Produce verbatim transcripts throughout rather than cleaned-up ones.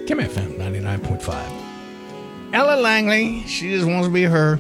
Kim F M ninety-nine point five. Ella Langley, she just wants to be her.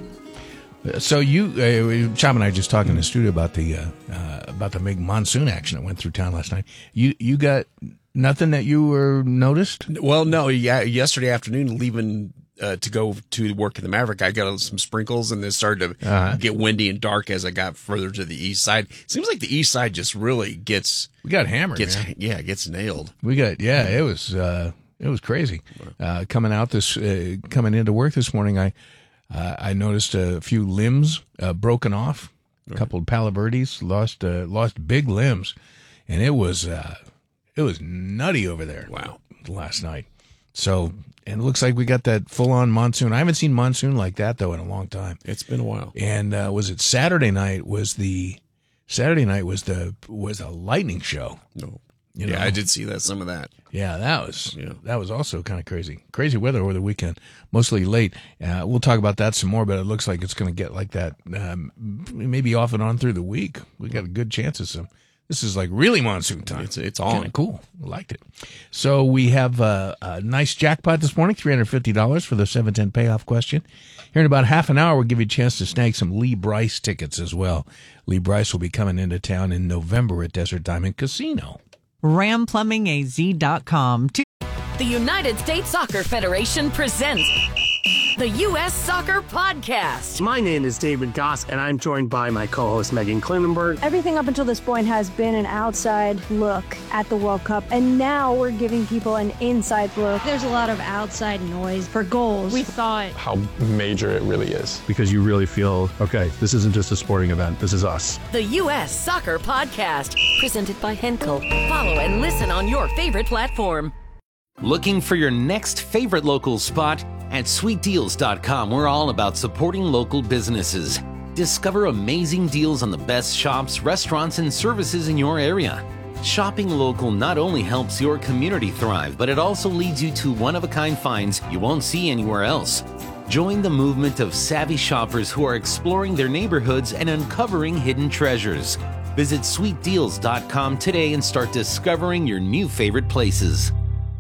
So you, uh, Chop and I just talking in the studio about the uh, uh, about the big monsoon action that went through town last night. You you got nothing that you were noticed? Well, no. Yeah, yesterday afternoon, leaving uh, to go to work in the Maverick, I got some sprinkles, and then started to uh-huh. get windy and dark as I got further to the east side. Seems like the east side just really gets we got hammered. Gets, man. Yeah, gets nailed. We got yeah. It was. Uh, It was crazy. Uh, coming out this, uh, coming into work this morning, I, uh, I noticed a few limbs uh, broken off. A couple of Palo Verdes lost, uh, lost big limbs, and it was, uh, it was nutty over there. Wow, last night. So, and it looks like we got that full-on monsoon. I haven't seen monsoon like that though in a long time. It's been a while. And uh, was it Saturday night? Was the Saturday night was the was a lightning show? No. You yeah, know? I did see that, some of that. Yeah, that was yeah. that was also kind of crazy. Crazy weather over the weekend, mostly late. Uh, we'll talk about that some more, but it looks like it's going to get like that um, maybe off and on through the week. We got a good chance of some. This is like really monsoon time. It's, it's on. Kind of cool. I liked it. So we have uh, a nice jackpot this morning, three hundred fifty dollars for the seven ten payoff question. Here in about half an hour, we'll give you a chance to snag some Lee Brice tickets as well. Lee Brice will be coming into town in November at Desert Diamond Casino. ram plumbing a z dot com. The United States Soccer Federation presents the U S Soccer Podcast. My name is David Goss, and I'm joined by my co-host Megan Klinenberg. Everything up until this point has been an outside look at the World Cup, and now we're giving people an inside look. There's a lot of outside noise for goals. We thought how major it really is. Because you really feel, okay, this isn't just a sporting event, this is us. The U S Soccer Podcast, presented by Henkel. Follow and listen on your favorite platform. Looking for your next favorite local spot? At sweet deals dot com, we're all about supporting local businesses. Discover amazing deals on the best shops, restaurants, and services in your area. Shopping local not only helps your community thrive, but it also leads you to one-of-a-kind finds you won't see anywhere else. Join the movement of savvy shoppers who are exploring their neighborhoods and uncovering hidden treasures. Visit sweet deals dot com today and start discovering your new favorite places.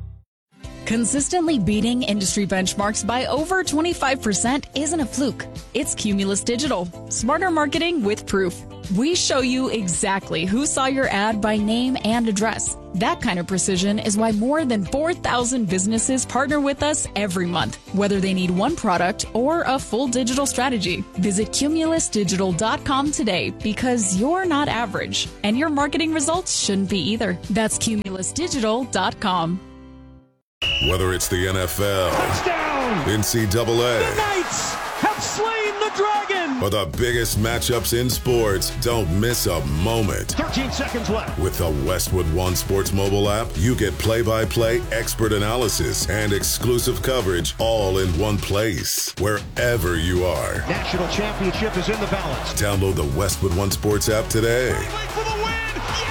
Consistently beating industry benchmarks by over twenty-five percent isn't a fluke. It's Cumulus Digital. Smarter marketing with proof. We show you exactly who saw your ad by name and address. That kind of precision is why more than four thousand businesses partner with us every month, whether they need one product or a full digital strategy. Visit cumulus digital dot com today because you're not average, and your marketing results shouldn't be either. That's cumulus digital dot com. Whether it's the N F L, touchdown, N C double A, the Knights have slain the dragon, or the biggest matchups in sports, don't miss a moment. thirteen seconds left. With the Westwood One Sports mobile app, you get play-by-play, expert analysis, and exclusive coverage all in one place, wherever you are. National championship is in the balance. Download the Westwood One Sports app today. For the win.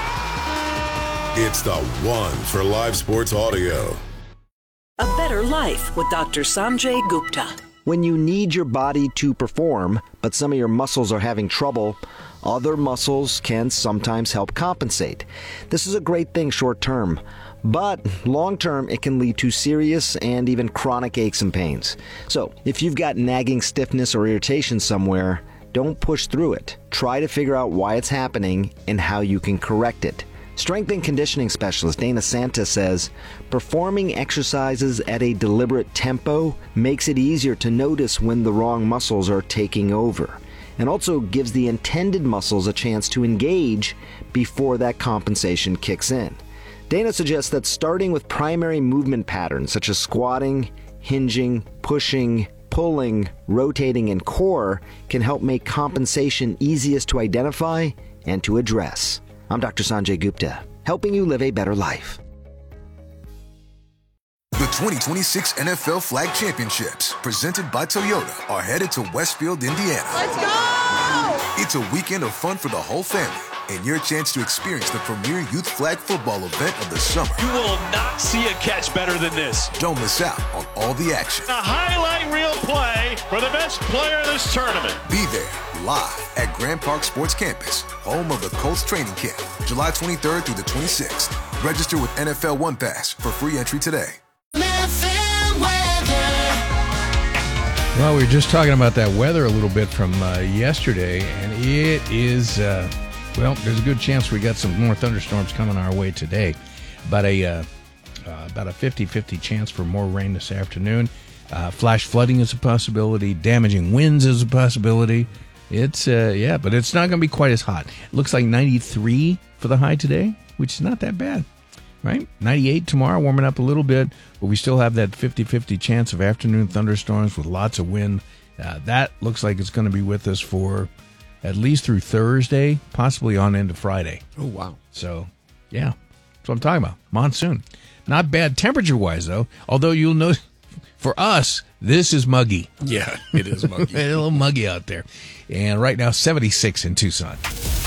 Yeah! It's the one for live sports audio. A Better Life with Doctor Sanjay Gupta. When you need your body to perform, but some of your muscles are having trouble, other muscles can sometimes help compensate. This is a great thing short term, but long term it can lead to serious and even chronic aches and pains. So if you've got nagging stiffness or irritation somewhere, don't push through it. Try to figure out why it's happening and how you can correct it. Strength and conditioning specialist Dana Santa says, performing exercises at a deliberate tempo makes it easier to notice when the wrong muscles are taking over, and also gives the intended muscles a chance to engage before that compensation kicks in. Dana suggests that starting with primary movement patterns such as squatting, hinging, pushing, pulling, rotating, and core can help make compensation easiest to identify and to address. I'm Doctor Sanjay Gupta, helping you live a better life. The twenty twenty-six N F L Flag Championships, presented by Toyota, are headed to Westfield, Indiana. Let's go! It's a weekend of fun for the whole family, and your chance to experience the premier youth flag football event of the summer. You will not see a catch better than this. Don't miss out on all the action. A highlight reel play for the best player in this tournament. Be there, live at Grand Park Sports Campus, home of the Colts training camp, July twenty-third through the twenty-sixth. Register with N F L One Pass for free entry today. Memphis. Well, we were just talking about that weather a little bit from uh, yesterday, and it is, uh, well, there's a good chance we got some more thunderstorms coming our way today. About a uh, uh, about a fifty-fifty chance for more rain this afternoon. Uh, flash flooding is a possibility. Damaging winds is a possibility. It's, uh, yeah, but it's not going to be quite as hot. It looks like ninety-three for the high today, which is not that bad. Right? ninety-eight tomorrow, warming up a little bit, but we still have that fifty-fifty chance of afternoon thunderstorms with lots of wind. Uh, that looks like it's going to be with us for at least through Thursday, possibly on into Friday. Oh, wow. So, yeah, that's what I'm talking about. Monsoon. Not bad temperature-wise, though, although you'll notice for us, this is muggy. Yeah, it is muggy. A little muggy out there. And right now, seventy-six in Tucson.